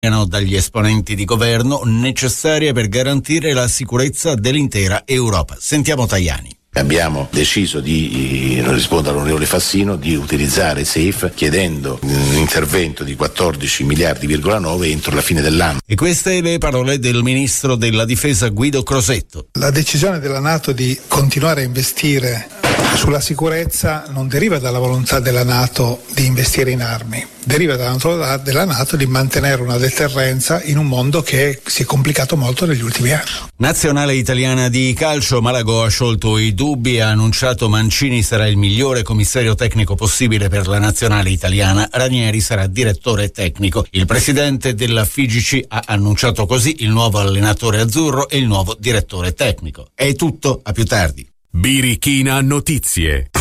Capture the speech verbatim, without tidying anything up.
dagli esponenti di governo necessarie per garantire la sicurezza dell'intera Europa. Sentiamo Tajani. Abbiamo deciso di, non rispondo all'onorevole Fassino, di utilizzare SAFE chiedendo un intervento di quattordici miliardi virgola nove entro la fine dell'anno. E queste le parole del ministro della difesa Guido Crosetto. La decisione della NATO di continuare a investire sulla sicurezza non deriva dalla volontà della NATO di investire in armi, deriva dalla volontà della NATO di mantenere una deterrenza in un mondo che si è complicato molto negli ultimi anni. Nazionale italiana di calcio, Malagò ha sciolto i dubbi e ha annunciato Mancini sarà il migliore commissario tecnico possibile per la nazionale italiana, Ranieri sarà direttore tecnico. Il presidente della F I G C ha annunciato così il nuovo allenatore azzurro e il nuovo direttore tecnico. È tutto, a più tardi. Birichina Notizie.